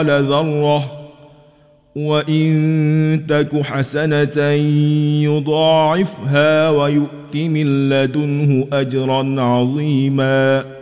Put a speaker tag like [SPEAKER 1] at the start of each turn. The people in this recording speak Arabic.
[SPEAKER 1] ذرة وإن تك حسنة يضاعفها ويؤت من لدنه أجرا عظيما